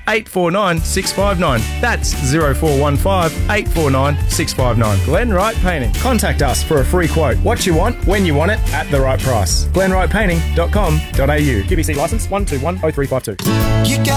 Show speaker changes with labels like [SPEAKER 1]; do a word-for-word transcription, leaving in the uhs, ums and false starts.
[SPEAKER 1] eight four nine, six five nine. That's zero four one five, eight four nine, six five nine. Glen Wright Painting. Contact us for a free quote. What you want, when you want it, at the right price. glen wright painting dot com dot a u. Q B C licence one two one oh three five two.
[SPEAKER 2] You got